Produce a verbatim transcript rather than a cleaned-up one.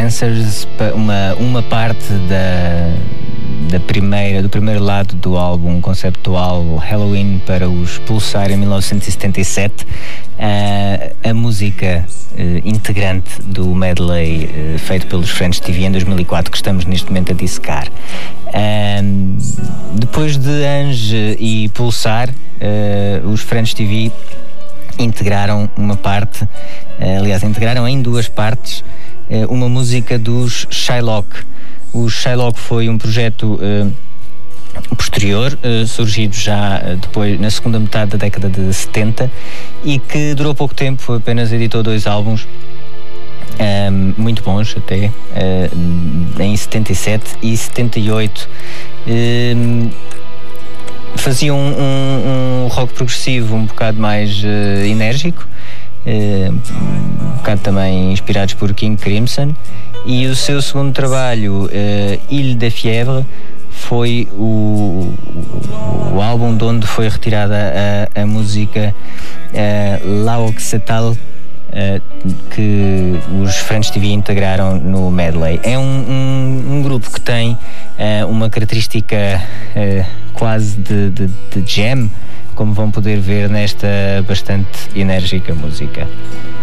Dancers, uma, uma parte da, da primeira, do primeiro lado do álbum conceptual Halloween para os Pulsar em mil novecentos e setenta e sete. Uh, a música uh, integrante do medley uh, feito pelos French T V em dois mil e quatro, que estamos neste momento a dissecar. Uh, depois de Ange e Pulsar, uh, os French T V integraram uma parte, uh, aliás, integraram em duas partes uh, uma música dos Shylock. O Shylock foi um projeto uh, posterior, uh, surgido já uh, depois na segunda metade da década de setenta, e que durou pouco tempo, apenas editou dois álbuns um, muito bons até, uh, em setenta e sete e setenta e oito. Uh, faziam um, um, um rock progressivo um bocado mais uh, enérgico, uh, um bocado também inspirados por King Crimson, e o seu segundo trabalho, uh, Ile de Fièvre, foi o, o, o álbum de onde foi retirada a, a música uh, La Occital, uh, que os French T V integraram no medley. É um, um, um grupo que tem uh, uma característica uh, quase de, de, de jam, como vão poder ver nesta bastante enérgica música.